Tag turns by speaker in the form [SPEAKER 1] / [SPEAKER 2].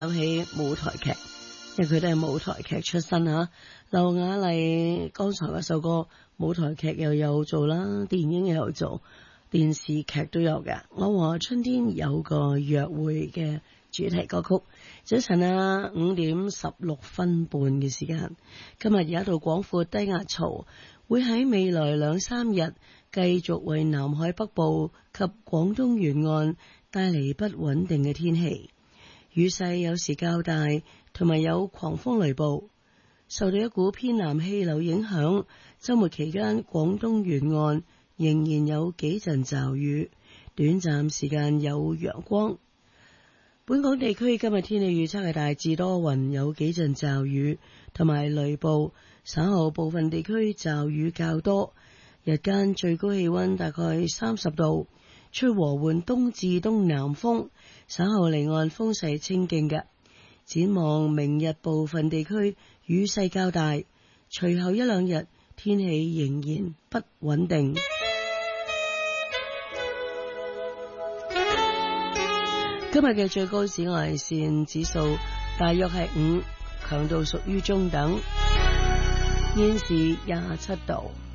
[SPEAKER 1] 諗起舞台劇，因為佢都係舞台劇出身啊。劉雅麗剛才嗰首歌，舞台劇又有做啦，電影又有做，電視劇都有嘅。我和春天有個約會嘅主題歌曲。早晨啊，5:16嘅時間。今日有一道廣闊低壓槽會喺未來2-3日繼續為南海北部及廣東沿岸帶嚟不穩定嘅天氣。雨勢有時較大，同埋有狂風雷暴。受到一股偏南氣流影響，周末期間廣東沿岸仍然有幾陣驟雨，短暫時間有陽光。本港地區今日天氣預測係大致多雲，有幾陣驟雨同埋雷暴，稍後部分地區驟雨較多。日間最高氣溫大概30度，吹和緩東至東南風，稍後離岸風勢清勁嘅。展望明日部分地區雨勢較大，隨後1-2日天氣仍然不穩定。今日嘅最高紫外線指數大約係5，強度屬於中等。現時27度。